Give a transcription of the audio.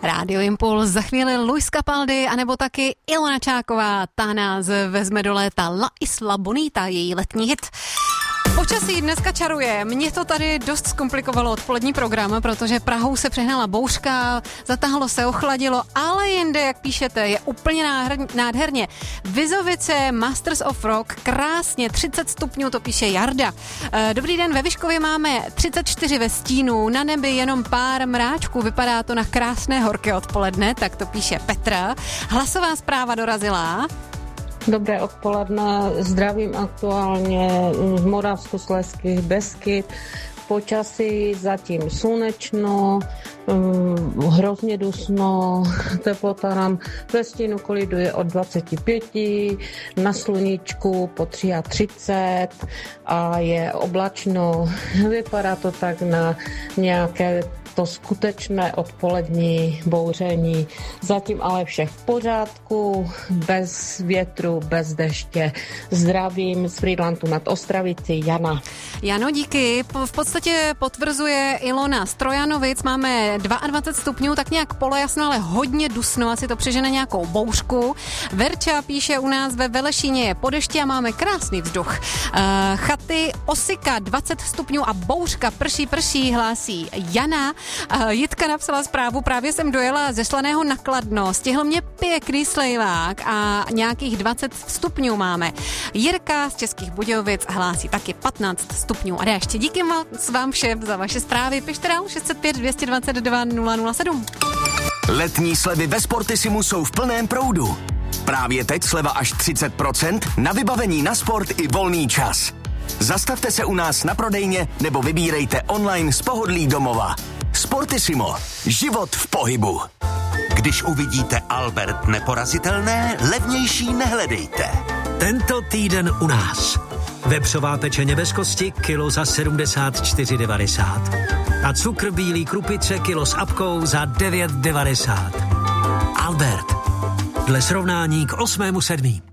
Rádio Impuls, za chvíli Luis Capaldi, anebo taky Ilona Čáková, ta nás vezme do léta. La Isla Bonita, její letní hit. Počasí dneska čaruje. Mně to tady dost zkomplikovalo odpolední program, protože Prahou se přehnala bouřka, zatáhlo se, ochladilo, ale jinde, jak píšete, je úplně nádherně. Vizovice, Masters of Rock, krásně, 30 stupňů, to píše Jarda. Dobrý den, ve Vyškově máme 34 ve stínu, na nebi jenom pár mráčků, vypadá to na krásné horké odpoledne, tak to píše Petra. Hlasová zpráva dorazila. Dobré odpoledne, zdravím aktuálně z Moravskoslezských Beskyd. Počasí zatím slunečno, hrozně dusno, teplota nám ve stínu koliduje od 25, na sluníčku po 33 a je oblačno. Vypadá to tak na nějaké to skutečné odpolední bouření. Zatím ale vše v pořádku, bez větru, bez deště. Zdravím z Frýdlantu nad Ostravici, Jana. Jano, díky. V podstatě potvrzuje Ilona z Trojanovic. Máme 22 stupňů, tak nějak polojasno, ale hodně dusno. Asi to přežene nějakou bouřku. Verča píše, u nás ve Velešíně je po dešti a máme krásný vzduch. Chaty Osika 20 stupňů a bouřka prší, hlásí Jana. Jitka napsala zprávu, právě jsem dojela ze Slaného na Kladno, stihl mě pěkný slejvák a nějakých 20 stupňů máme. Jirka z Českých Budějovic hlásí taky 15 stupňů a déště. Díky vám všem za vaše zprávy. Pište dál 605 222 007. Letní slevy ve Sportisimu jsou v plném proudu. Právě teď sleva až 30% na vybavení na sport i volný čas. Zastavte se u nás na prodejně nebo vybírejte online z pohodlí domova. Sportissimo. Život v pohybu. Když uvidíte Albert neporazitelné, levnější nehledejte. Tento týden u nás. Vepřová pečeně bez kosti, kilo za 74,90. A cukr bílý krupice, kilo s apkou za 9,90. Albert. Dle srovnání k 8.7.